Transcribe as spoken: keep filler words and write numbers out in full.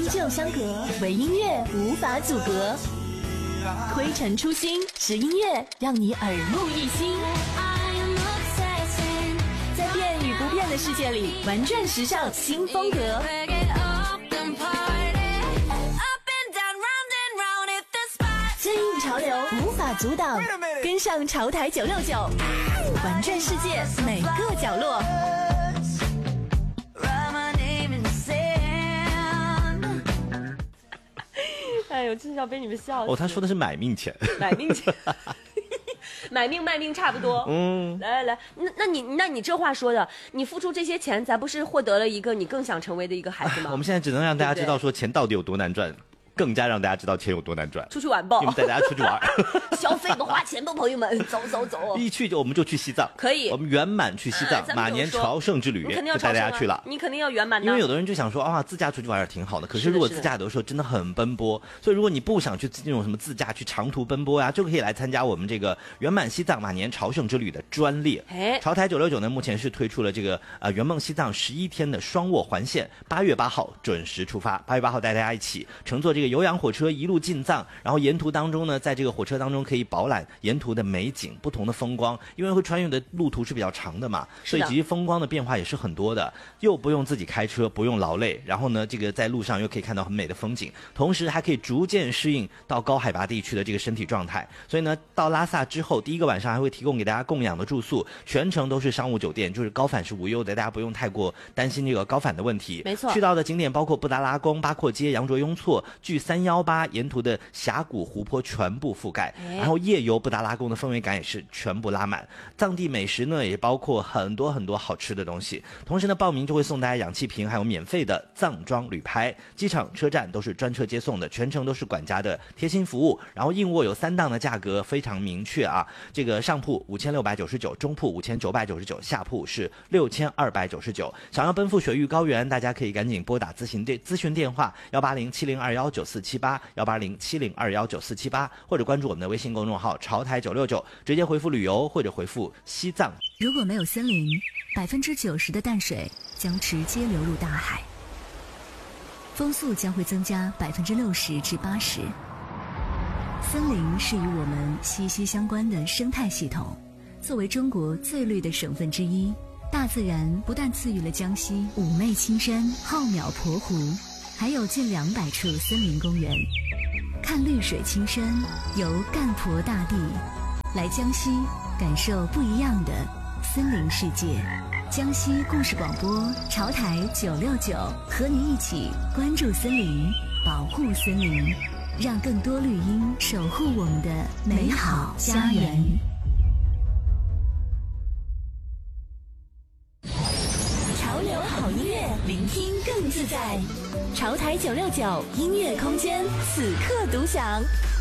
旧相隔，唯音乐无法阻隔。推陈出新，是音乐让你耳目一新。在变与不变的世界里，玩转时尚新风格。顺应潮流，无法阻挡。跟上潮台九六九，玩转世界每个角落。 哎呦，真是要被你们笑死！ 哦，他说的是买命钱， 买命钱，买命卖命差不多。嗯，来来来，那那你那你这话说的，你付出这些钱，咱不是获得了一个你更想成为的一个孩子吗？ 我们现在只能让大家知道说钱到底有多难赚。更加让大家知道钱有多难赚， 出去玩吧， 你们带大家出去玩， 消费不花钱吧，朋友们，走走走， 一去就我们就去西藏， 可以， 我们圆满去西藏，呃、马年朝圣之旅， 你肯定要就带大家去了， 你肯定要圆满的， 因为有的人就想说啊，自驾出去玩也挺好的，可是如果自驾有的时候真的很奔波，所以如果你不想去那种什么自驾去长途奔波呀、啊，就可以来参加我们这个圆满西藏马年朝圣之旅的专列。 哎， 潮台九六九呢，目前是推出了这个呃圆梦西藏十一天的双卧环线，八月八号准时出发，八月八号带大家一起乘坐这个有氧火车一路进藏，然后沿途当中呢，在这个火车当中可以饱览沿途的美景、不同的风光，因为会穿越的路途是比较长的嘛，所以其实风光的变化也是很多的，又不用自己开车，不用劳累，然后呢，这个在路上又可以看到很美的风景，同时还可以逐渐适应到高海拔地区的这个身体状态。所以呢，到拉萨之后，第一个晚上还会提供给大家供养的住宿，全程都是商务酒店，就是高反是无忧的，大家不用太过担心这个高反的问题。 没错， 去到的景点包括布达拉宫、八廓街、羊卓雍措、距三一八，沿途的峡谷湖泊全部覆盖，然后夜游布达拉宫的氛围感也是全部拉满。藏地美食呢也包括很多很多好吃的东西，同时呢报名就会送大家氧气瓶，还有免费的藏装旅拍，机场车站都是专车接送的，全程都是管家的贴心服务。然后硬卧有三档的价格非常明确啊，这个上铺五千六百九十九，中铺五千九百九十九，下铺是六千二百九十九。想要奔赴雪域高原，大家可以赶紧拨打咨询电咨询电话幺八零七零二幺九四七八幺八零七零二幺九四七八，或者关注我们的微信公众号潮台九六九，直接回复旅游或者回复西藏。 如果没有森林，百分之九十的淡水将直接流入大海，风速将会增加百分之六十至八十。森林是与我们息息相关的生态系统，作为中国最绿的省份之一，大自然不但赐予了江西妩媚青山、浩渺婆湖，还有近两百处森林公园。看绿水青山，游干婆大地，来江西感受不一样的森林世界。江西故事广播潮台九六九，和你一起关注森林，保护森林，让更多绿荫守护我们的美好家园。潮流好音乐，聆听更自在。潮台九六九音乐空间，此刻独享。